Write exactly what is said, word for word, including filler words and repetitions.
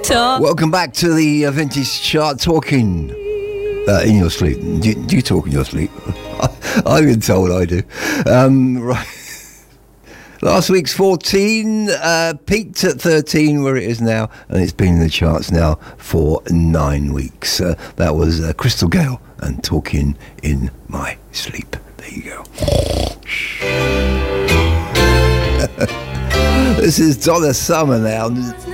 Welcome back to the uh, Vintage Chart, talking uh, in your sleep. Do, do you talk in your sleep? I've been told I do. Um, right. Last week's fourteen uh, peaked at thirteen, where it is now, and it's been in the charts now for nine weeks. Uh, that was uh, Crystal Gale and Talking in My Sleep. There you go. This is Donna Summer now.